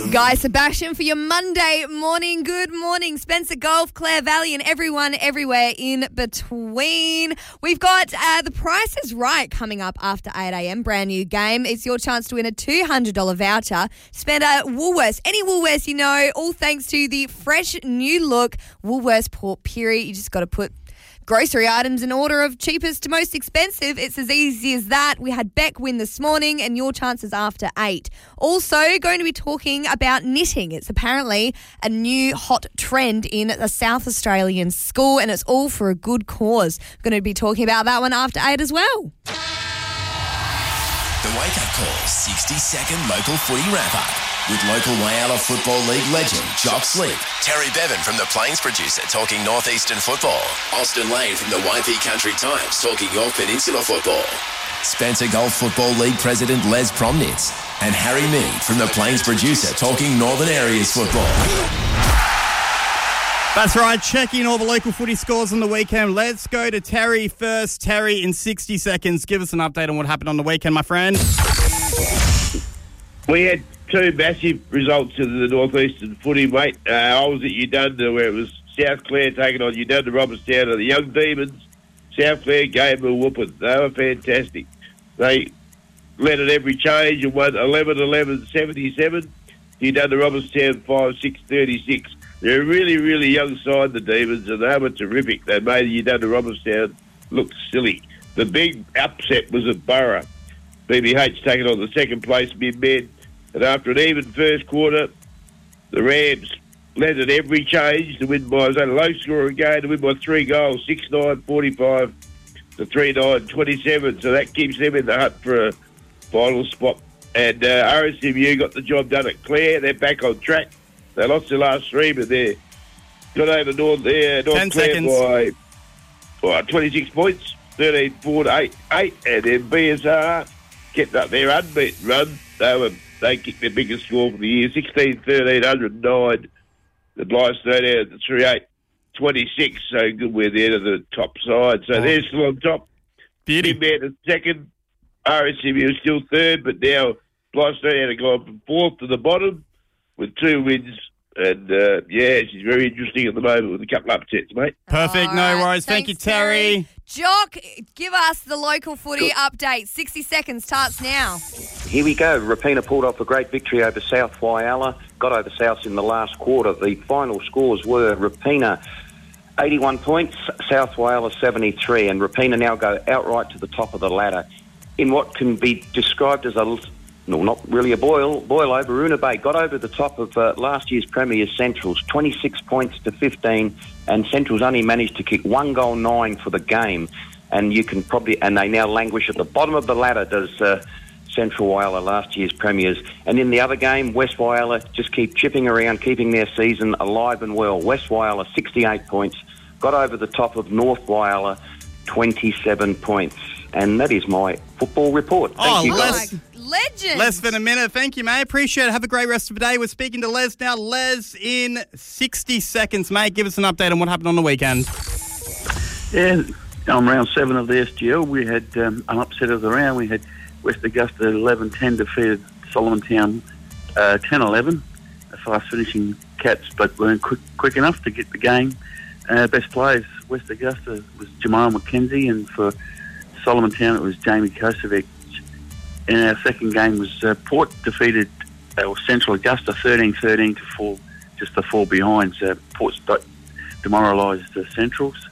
Guy Sebastian for your Monday morning. Good morning, Spencer Golf, Clare Valley, and everyone everywhere in between. We've got The Price is Right coming up after 8 a.m. Brand new game. It's your chance to win a $200 voucher. Spend at Woolworths, any Woolworths you know, all thanks to the fresh new look Woolworths Port Pirie. You just got to put grocery items in order of cheapest to most expensive. It's as easy as that. We had Beck win this morning and your chances after 8. Also going to be talking about knitting. It's apparently a new hot trend in a South Australian school and it's all for a good cause. We're going to be talking about that one after 8 as well. The Wake Up Call 60-second local footy wrap-up. With local Whyalla Football League legend Jock Sleep, Terry Bevan from the Plains Producer talking northeastern football, Austin Lane from the Waipi Country Times talking York Peninsula football, Spencer Golf Football League President Les Promnitz, and Harry Mead from the Plains Producer talking Northern Areas football. That's right, checking all the local footy scores on the weekend. Let's go to Terry first. Terry, in 60 seconds, give us an update on what happened on the weekend, my friend. We had two massive results in the northeastern footy, mate. I was at Udunda where it was South Clare taking on Udunda Robertstown and the Young Demons. South Clare gave them a whooping. They were fantastic. They led at every change and won 11-11-77. Udunda Robertstown 5-6-36. They're a really, really young side, the Demons, and they were terrific. They made Udunda Robertstown look silly. The big upset was at Borough. BBH taking on the second place mid-men. And after an even first quarter, the Rams led at every change to win by, it was a low-scoring game, to win by 3 goals, 6-9, 45 to 3-9, 27. So that keeps them in the hunt for a final spot. And RSMU got the job done at Clare. They're back on track. They lost their last 3, but they got over North Clare by 26 points, 13-4 to 8. And then BSR kept up their unbeaten run. They kicked their biggest score for the year, 16-13-109. The Blythe straight out at the 3-8-26. So good we're there to the top side. So they're still on top. Beauty. Big Man is second. RSMU is still third, but now Blythe straight out have gone from fourth to the bottom with 2 wins. And, she's very interesting at the moment with a couple of upsets, mate. Perfect, no worries. Thank you, Terry. Jock, give us the local footy update. 60 seconds starts now. Here we go. Rapina pulled off a great victory over South Whyalla. Got over South in the last quarter. The final scores were Rapina 81 points, South Whyalla 73, and Rapina now go outright to the top of the ladder in what can be described as not really a boil over. Una Bay got over the top of last year's Premiers Centrals, 26 points to 15, and Centrals only managed to kick 1 goal 9 for the game. And you can and they now languish at the bottom of the ladder, does Central Whyalla, last year's Premiers. And in the other game, West Whyalla just keep chipping around, keeping their season alive and well. West Whyalla, 68 points, got over the top of North Whyalla, 27 points. And that is my football report. Thank you, guys. Legend. Less than a minute. Thank you, mate. Appreciate it. Have a great rest of the day. We're speaking to Les now. Les, in 60 seconds, mate, give us an update on what happened on the weekend. Yeah, on round 7 of the SGL, we had an upset of the round. We had West Augusta 11-10 defeated Solomon Town 10-11. Fast-finishing Cats, but weren't quick enough to get the game. Best players, West Augusta was Jamal McKenzie, and for Solomon Town it was Jamie Kosovic. And our second game was Port defeated Central Augusta 13-13 to fall behind. So Port's demoralised the Centrals.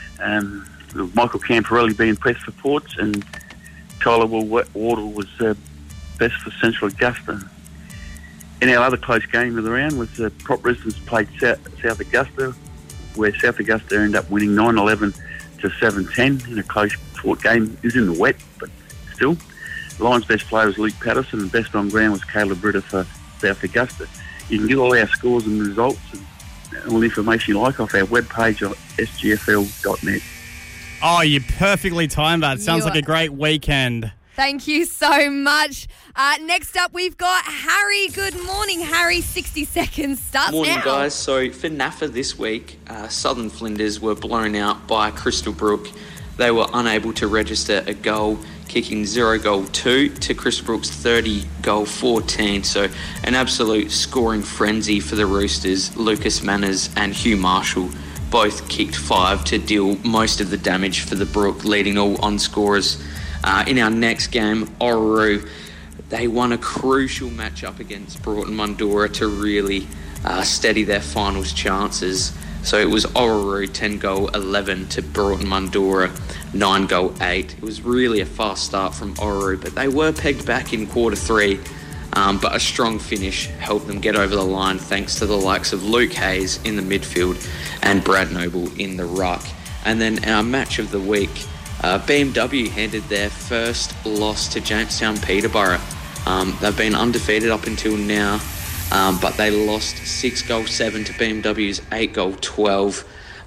Michael Camporelli being pressed for Ports, and Tyler Wardle was best for Central Augusta. In our other close game of the round was Prop Residents played South Augusta, where South Augusta ended up winning 9-11 to 7-10 in a close fought game. It was in the wet, but still. Lions' best player was Luke Patterson, and best on ground was Caleb Britta for South Augusta. You can get all our scores and results and all the information you like off our webpage on sgfl.net. Oh, you perfectly timed that. Sounds like a great weekend. Thank you so much. Next up, we've got Harry. Good morning, Harry. 60 seconds starts now. Morning, guys. So for NAFA this week, Southern Flinders were blown out by Crystal Brook. They were unable to register a goal kicking 0 goal 2 to Chris Brooks' 30 goal 14. So an absolute scoring frenzy for the Roosters. Lucas Manners and Hugh Marshall both kicked 5 to deal most of the damage for the Brook, leading all on scorers. In our next game, Orroroo, they won a crucial matchup against Broughton Mundura to really steady their finals chances. So it was Orroroo 10 goal 11 to Broughton Mundura 9 goal 8. It was really a fast start from Orroroo, but they were pegged back in quarter 3. But a strong finish helped them get over the line thanks to the likes of Luke Hayes in the midfield and Brad Noble in the ruck. And then our match of the week, BMW handed their first loss to Jamestown Peterborough. They've been undefeated up until now, but they lost 6 goal 7 to BMW's 8 goal 12.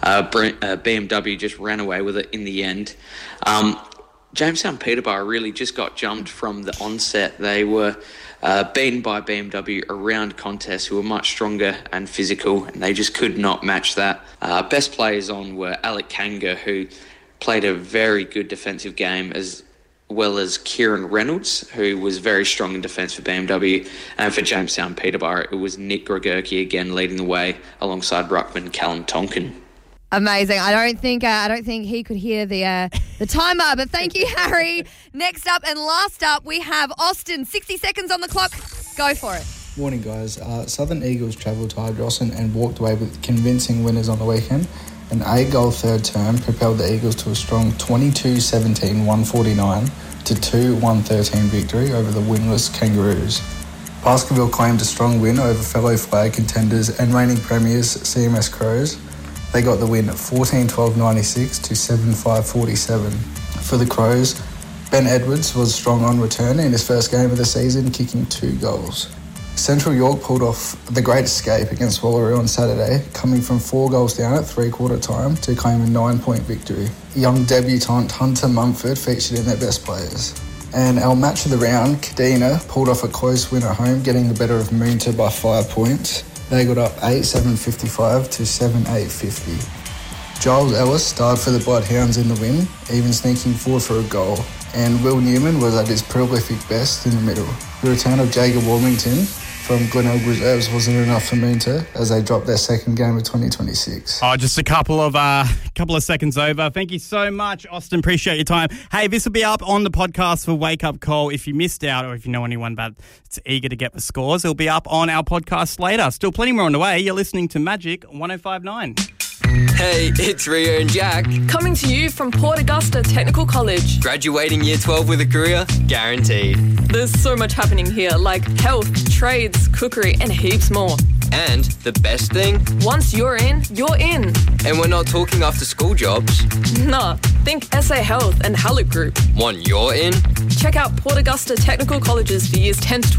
BMW just ran away with it in the end. Jamestown Peterborough really just got jumped from the onset. They were beaten by BMW around contests who were much stronger and physical, and they just could not match that. Best players on were Alec Kanga, who played a very good defensive game, as well as Kieran Reynolds, who was very strong in defence for BMW. And for Jamestown Peterborough, it was Nick Gregurki again leading the way alongside ruckman Callum Tonkin. Amazing. I don't think he could hear the timer, but thank you, Harry. Next up and last up, we have Austin. 60 seconds on the clock. Go for it. Morning, guys. Southern Eagles travelled to Hydrosson and walked away with convincing winners on the weekend. An 8-goal third term propelled the Eagles to a strong 22-17-149 to 2-113 victory over the winless Kangaroos. Baskerville claimed a strong win over fellow flag contenders and reigning premiers CMS Crows. They got the win at 14-12-96 to 7-5-47. For the Crows, Ben Edwards was strong on return in his first game of the season, kicking 2 goals. Central York pulled off the great escape against Wallaroo on Saturday, coming from 4 goals down at three-quarter time to claim a 9-point victory. Young debutant Hunter Mumford featured in their best players. And our match of the round, Kadina, pulled off a close win at home, getting the better of Moonta by 5 points. They got up 8-7-55 to 7-8-50. Giles Ellis starred for the Bloodhounds in the win, even sneaking forward for a goal. And Will Newman was at his prolific best in the middle. The return of Jacob Warmington from Glenelg Reserves wasn't enough for Moonta as they dropped their second game of 2026. Oh, just a couple of seconds over. Thank you so much, Austin. Appreciate your time. Hey, this will be up on the podcast for Wake Up Call. If you missed out or if you know anyone that's eager to get the scores, it'll be up on our podcast later. Still plenty more on the way. You're listening to Magic 105.9. Hey, it's Rio and Jack. Coming to you from Port Augusta Technical College. Graduating year 12 with a career, guaranteed. There's so much happening here, like health, trades, cookery, and heaps more. And the best thing? Once you're in, you're in. And we're not talking after school jobs. Nah, think SA Health and Hallett Group. Want you're in? Check out Port Augusta Technical Colleges for years 10 to 12.